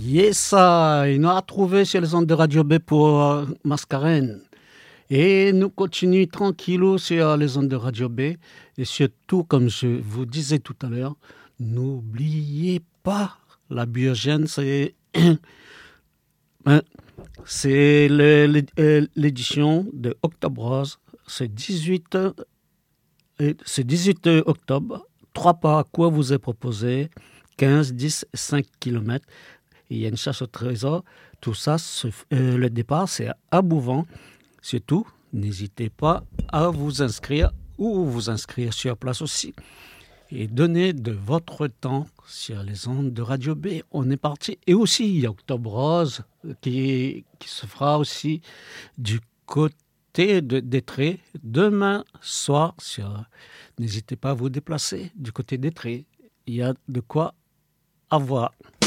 Yesa, il nous a trouvé sur les ondes de Radio B pour Mascarène. Et nous continuons tranquillou sur les ondes de Radio B. Et surtout, comme je vous disais tout à l'heure, n'oubliez pas la biogène, c'est l'édition de Octobre Rose. C'est 18 octobre. 3 parcours vous est proposé, 15, 10, 5 km. Il y a une chasse au trésor. Tout ça, le départ, c'est à Bouvant. Surtout, n'hésitez pas à vous inscrire ou vous inscrire sur place aussi. Et donnez de votre temps sur les ondes de Radio B. On est parti. Et aussi, il y a Octobre Rose qui se fera aussi du côté d'Étré demain soir. N'hésitez pas à vous déplacer du côté d'Étré. Il y a de quoi avoir.